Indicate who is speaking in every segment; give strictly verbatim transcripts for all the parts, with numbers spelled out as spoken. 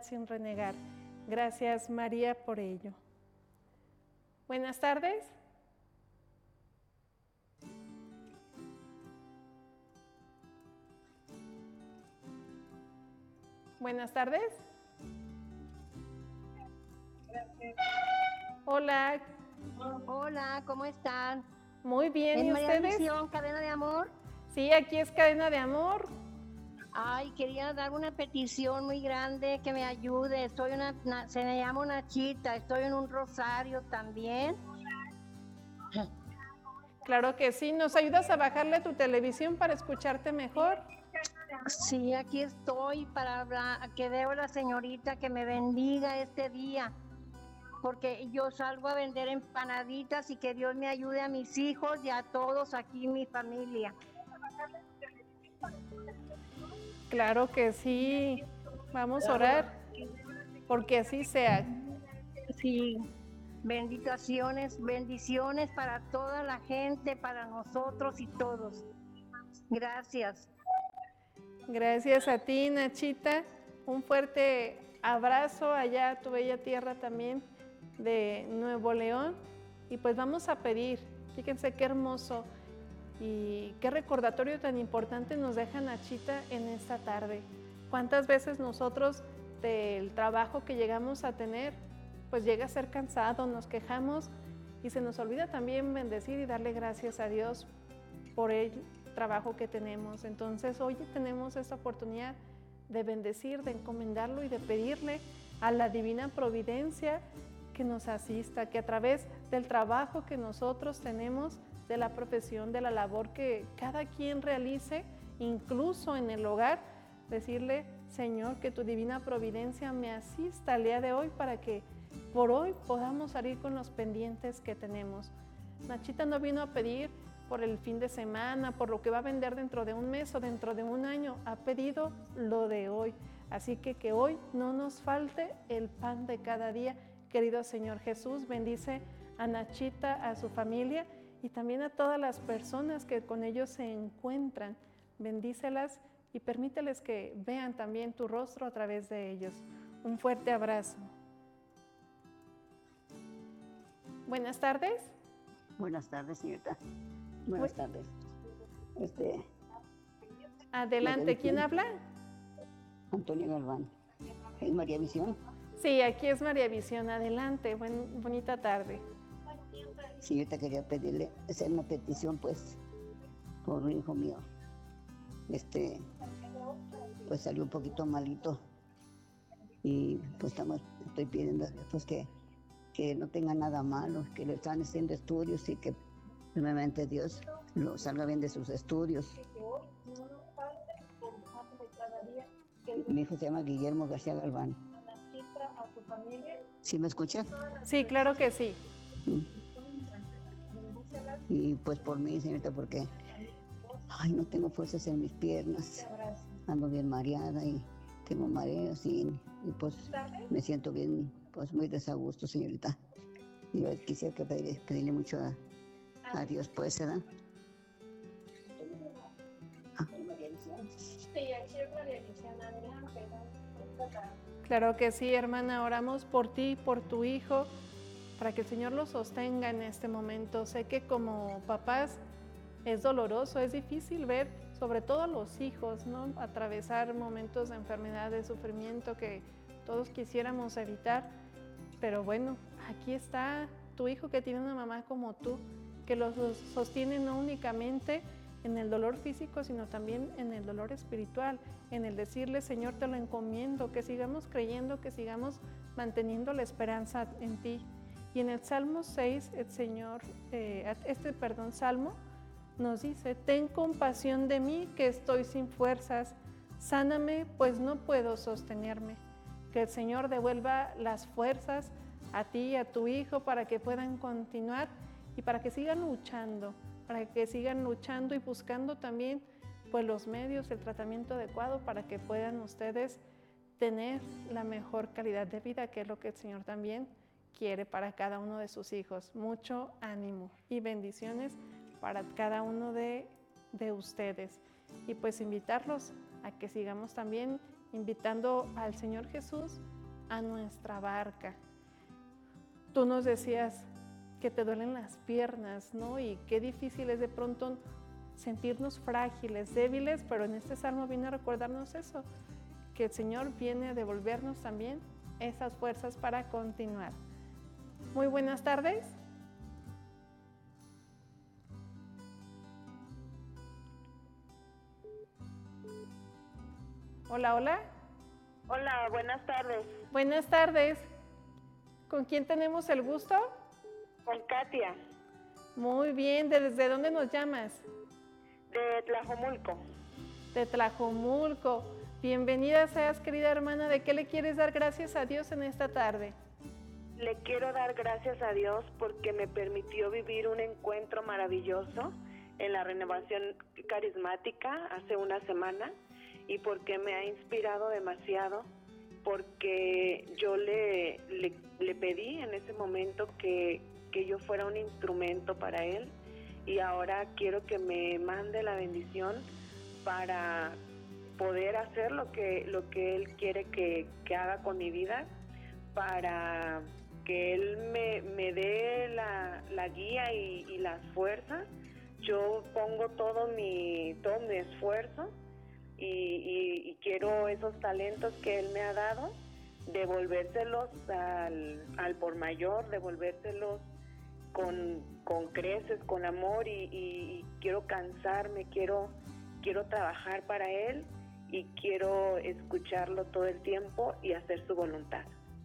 Speaker 1: sin renegar. Gracias, María, por ello. Buenas tardes. Buenas tardes. Hola.
Speaker 2: Hola, ¿cómo están?
Speaker 1: Muy bien, ¿y
Speaker 2: ¿Es María
Speaker 1: ustedes?
Speaker 2: Visión, Cadena de Amor?
Speaker 1: Sí, aquí es Cadena de Amor.
Speaker 2: Ay, quería dar una petición muy grande que me ayude. Estoy una, una- se me llama Nachita, estoy en un rosario también.
Speaker 1: Claro que sí. ¿Nos ayudas a bajarle tu televisión para escucharte mejor?
Speaker 2: Sí, aquí estoy para hablar, que veo a la señorita que me bendiga este día, porque yo salgo a vender empanaditas y que Dios me ayude a mis hijos y a todos aquí en mi familia.
Speaker 1: Claro que sí. Vamos a orar porque así sea.
Speaker 2: Sí, bendiciones, bendiciones para toda la gente, para nosotros y todos. Gracias.
Speaker 1: Gracias a ti, Nachita. Un fuerte abrazo allá a tu bella tierra también de Nuevo León. Y pues vamos a pedir, fíjense qué hermoso y qué recordatorio tan importante nos deja Nachita en esta tarde. ¿Cuántas veces nosotros del trabajo que llegamos a tener, pues llega a ser cansado, nos quejamos y se nos olvida también bendecir y darle gracias a Dios por el trabajo que tenemos? Entonces hoy tenemos esta oportunidad de bendecir, de encomendarlo y de pedirle a la divina providencia que nos asista, que a través del trabajo que nosotros tenemos, de la profesión, de la labor que cada quien realice, incluso en el hogar, decirle: Señor, que tu divina providencia me asista el día de hoy para que por hoy podamos salir con los pendientes que tenemos. Nachita no vino a pedir por el fin de semana, por lo que va a vender dentro de un mes o dentro de un año, ha pedido lo de hoy. Así que que hoy no nos falte el pan de cada día. Querido Señor Jesús, bendice a Nachita, a su familia y también a todas las personas que con ellos se encuentran. Bendícelas y permíteles que vean también tu rostro a través de ellos. Un fuerte abrazo. Buenas tardes.
Speaker 3: Buenas tardes, señorita. Buenas tardes. Este,
Speaker 1: Adelante, ¿quién habla?
Speaker 3: Antonio Galván. ¿Es María Visión?
Speaker 1: Sí, aquí es María Visión. Adelante, buen, bonita tarde.
Speaker 3: Señorita, quería pedirle, hacer una petición, pues, por un hijo mío. Este, pues salió un poquito malito y pues estamos, estoy pidiendo a Dios, pues, que, que no tenga nada malo, que le están haciendo estudios y que primeramente Dios lo salga bien de sus estudios. Mi hijo se llama Guillermo García Galván. ¿Sí me escucha?
Speaker 1: Sí, claro que sí.
Speaker 3: Y pues por mí, señorita, porque ay, no tengo fuerzas en mis piernas, ando bien mareada y tengo mareos y, y pues me siento bien, pues muy desagusto, señorita. Y yo quisiera que pedirle, pedirle mucho a, a Dios, pues, ¿verdad? Ah.
Speaker 1: Claro que sí, hermana, oramos por ti, por tu hijo, para que el Señor lo sostenga en este momento. Sé que como papás es doloroso, es difícil ver, sobre todo a los hijos, ¿no?, atravesar momentos de enfermedad, de sufrimiento que todos quisiéramos evitar. Pero bueno, aquí está tu hijo que tiene una mamá como tú, que los sostiene no únicamente en el dolor físico, sino también en el dolor espiritual, en el decirle: Señor, te lo encomiendo, que sigamos creyendo, que sigamos manteniendo la esperanza en ti. Y en el Salmo seis, el Señor, eh, este, perdón, Salmo, nos dice: ten compasión de mí, que estoy sin fuerzas, sáname, pues no puedo sostenerme. Que el Señor devuelva las fuerzas a ti y a tu hijo para que puedan continuar y para que sigan luchando, para que sigan luchando y buscando también pues los medios, el tratamiento adecuado para que puedan ustedes tener la mejor calidad de vida, que es lo que el Señor también quiere para cada uno de sus hijos. Mucho ánimo y bendiciones para cada uno de, de ustedes. Y pues invitarlos a que sigamos también invitando al Señor Jesús a nuestra barca. Tú nos decías que te duelen las piernas, ¿no? Y qué difícil es de pronto sentirnos frágiles, débiles, pero en este salmo viene a recordarnos eso, que el Señor viene a devolvernos también esas fuerzas para continuar. Muy buenas tardes. Hola, hola.
Speaker 4: Hola, buenas tardes.
Speaker 1: Buenas tardes. ¿Con quién tenemos el gusto?
Speaker 4: Con Katia,
Speaker 1: Muy bien. ¿Desde dónde nos llamas?
Speaker 4: de Tlajomulco.
Speaker 1: De Tlajomulco. Bienvenida seas, querida hermana. ¿De qué le quieres dar gracias a Dios en esta tarde?
Speaker 4: Le quiero dar gracias a Dios porque me permitió vivir un encuentro maravilloso en la renovación carismática hace una semana y porque me ha inspirado demasiado, porque yo le, le, le pedí en ese momento que, que yo fuera un instrumento para Él, y ahora quiero que me mande la bendición para poder hacer lo que, lo que Él quiere que, que haga con mi vida, para que Él me, me dé la, la guía y, y las fuerzas. Yo pongo todo mi, todo mi esfuerzo y, y, y quiero esos talentos que Él me ha dado, devolvérselos al, al por mayor, devolvérselos con, con creces, con amor, y, y, y quiero cansarme, quiero, quiero trabajar para Él y quiero escucharlo todo el tiempo y hacer su voluntad.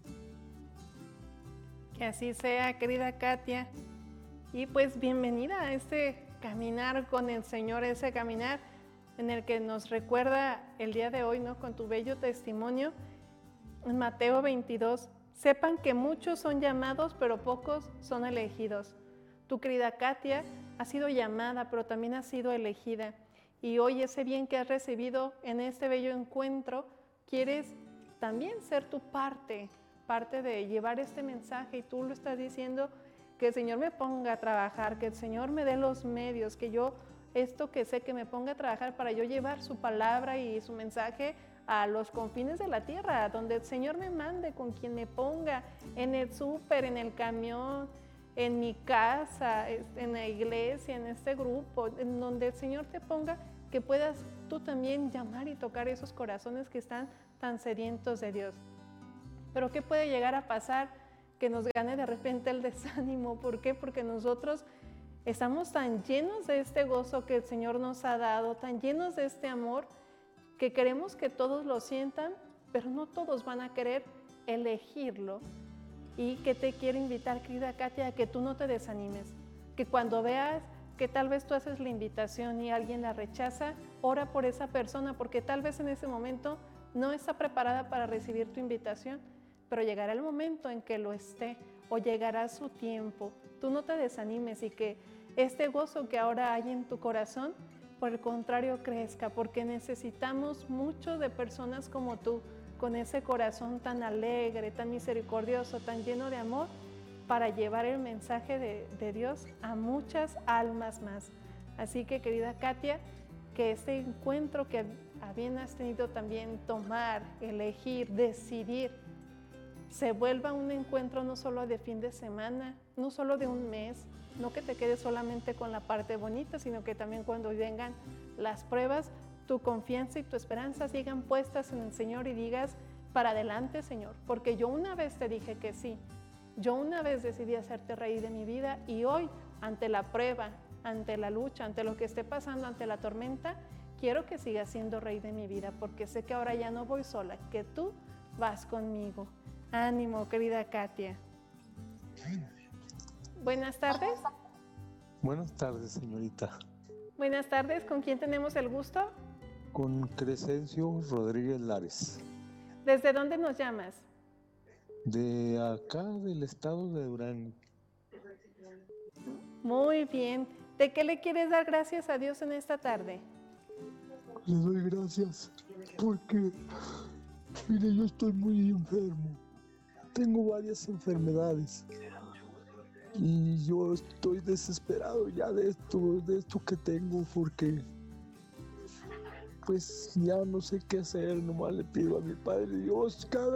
Speaker 1: Que así sea, querida Katia. Y pues bienvenida a este caminar con el Señor, ese caminar en el que nos recuerda el día de hoy, ¿no? Con tu bello testimonio en Mateo veintidós. Sepan que muchos son llamados, pero pocos son elegidos. Tu querida Katia ha sido llamada, pero también ha sido elegida. Y hoy ese bien que has recibido en este bello encuentro, quieres también ser tu parte, parte de llevar este mensaje, y tú lo estás diciendo, que el Señor me ponga a trabajar, que el Señor me dé los medios, que yo, esto que sé, que me ponga a trabajar para yo llevar su palabra y su mensaje a los confines de la tierra, donde el Señor me mande, con quien me ponga, en el súper, en el camión, en mi casa, en la iglesia, en este grupo, en donde el Señor te ponga, que puedas tú también llamar y tocar esos corazones que están tan sedientos de Dios. Pero ¿qué puede llegar a pasar? Que nos gane de repente el desánimo. ¿Por qué? Porque nosotros estamos tan llenos de este gozo que el Señor nos ha dado, tan llenos de este amor, que queremos que todos lo sientan, pero no todos van a querer elegirlo. Y que te quiero invitar, querida Katia, a que tú no te desanimes, que cuando veas que tal vez tú haces la invitación y alguien la rechaza, ora por esa persona, porque tal vez en ese momento no está preparada para recibir tu invitación, pero llegará el momento en que lo esté, o llegará su tiempo. Tú no te desanimes, y que este gozo que ahora hay en tu corazón, por el contrario, crezca, porque necesitamos mucho de personas como tú, con ese corazón tan alegre, tan misericordioso, tan lleno de amor, para llevar el mensaje de, de Dios a muchas almas más. Así que, querida Katia, que este encuentro que a bien has tenido también tomar, elegir, decidir, se vuelva un encuentro no solo de fin de semana, no solo de un mes, no que te quedes solamente con la parte bonita, sino que también cuando vengan las pruebas, tu confianza y tu esperanza sigan puestas en el Señor y digas, para adelante, Señor, porque yo una vez te dije que sí, yo una vez decidí hacerte rey de mi vida, y hoy, ante la prueba, ante la lucha, ante lo que esté pasando, ante la tormenta, quiero que sigas siendo rey de mi vida, porque sé que ahora ya no voy sola, que tú vas conmigo. Ánimo, querida Katia. Buenas tardes.
Speaker 5: Buenas tardes, señorita.
Speaker 1: Buenas tardes, ¿con quién tenemos el gusto?
Speaker 5: Con Crescencio Rodríguez Lares.
Speaker 1: ¿Desde dónde nos llamas?
Speaker 5: De acá, del estado de Durango.
Speaker 1: Muy bien. ¿De qué le quieres dar gracias a Dios en esta tarde?
Speaker 5: Le doy gracias porque, mire, yo estoy muy enfermo. Tengo varias enfermedades y yo estoy desesperado ya de esto, de esto que tengo, porque pues ya no sé qué hacer, nomás le pido a mi Padre Dios cada